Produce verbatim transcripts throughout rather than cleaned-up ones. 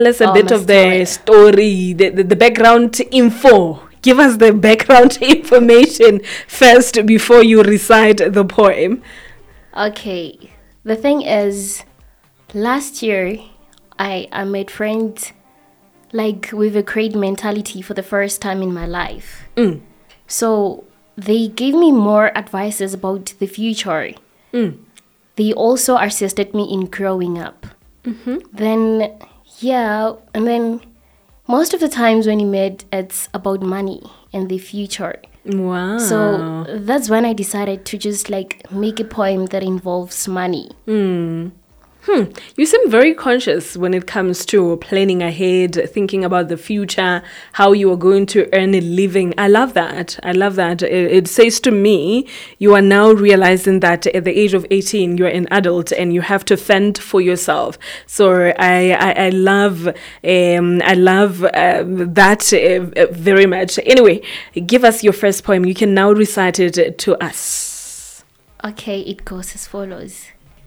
us a Oh, bit must of the tell it. story, the, the, the background info. Give us the background information first before you recite the poem. Okay, the thing is, last year I I made friends like with a great mentality for the first time in my life. Mm. So they gave me more advices about the future. Mm. They also assisted me in growing up. Mm-hmm. Then yeah, and then most of the times when you met, it's about money and the future. Wow. So that's when I decided to just like make a poem that involves money. Mm. Hmm. You seem very conscious when it comes to planning ahead, thinking about the future, how you are going to earn a living. I love that. I love that. It, it says to me, you are now realizing that at the age of eighteen, you're an adult and you have to fend for yourself. So I, I, I love, um, I love um, that uh, very much. Anyway, give us your first poem. You can now recite it to us. Okay, it goes as follows.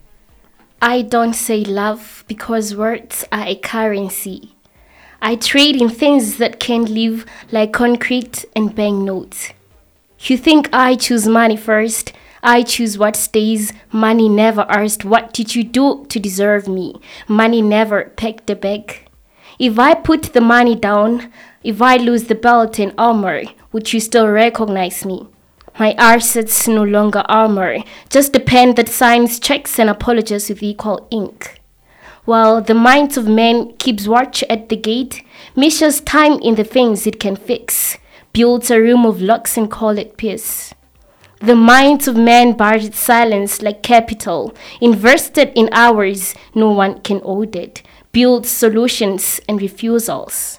I don't say love because words are a currency. I trade in things that can't live like concrete and banknotes. You think I choose money first? I choose what stays. Money never asked, what did you do to deserve me? Money never packed the bag. If I put the money down, if I lose the belt and armor, would you still recognize me? My assets no longer armor, just the pen that signs checks and apologies with equal ink. While the minds of men keeps watch at the gate, measures time in the things it can fix, builds a room of locks and call it peace. The minds of men barred silence like capital, invested in hours no one can audit, builds solutions and refusals.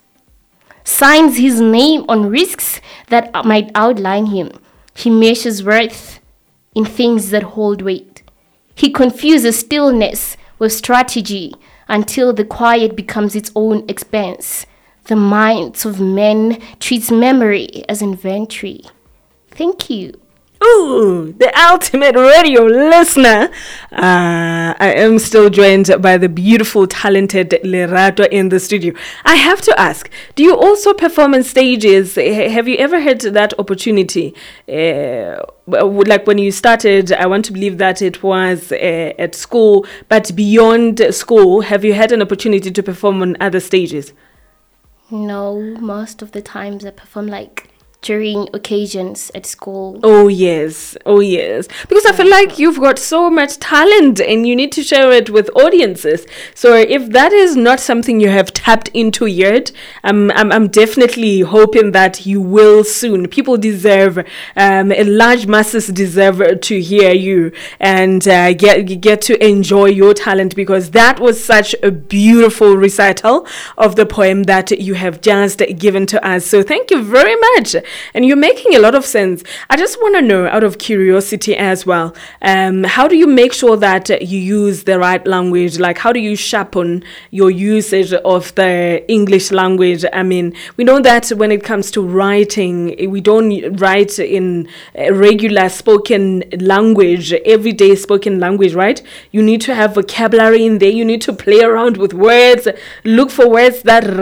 Signs his name on risks that might outline him. He measures worth in things that hold weight. He confuses stillness with strategy until the quiet becomes its own expense. The minds of men treats memory as inventory. Thank you. Ooh, the ultimate radio listener. Uh, I am still joined by the beautiful, talented Lerato in the studio. I have to ask, do you also perform on stages? H- Have you ever had that opportunity? Uh, w- like when you started, I want to believe that it was uh, at school, but beyond school, have you had an opportunity to perform on other stages? No, most of the times I perform like during occasions at school. Oh yes, oh yes. Because I feel like you've got so much talent and you need to share it with audiences. So if that is not something you have tapped into yet, I'm I'm, I'm definitely hoping that you will soon. People deserve, um, large masses deserve to hear you and uh, get get to enjoy your talent, because that was such a beautiful recital of the poem that you have just given to us. So thank you very much. And you're making a lot of sense. I just want to know, out of curiosity as well, um, how do you make sure that you use the right language? Like, how do you sharpen your usage of the English language? I mean, we know that when it comes to writing, we don't write in a regular spoken language, everyday spoken language, right? You need to have vocabulary in there. You need to play around with words, look for words that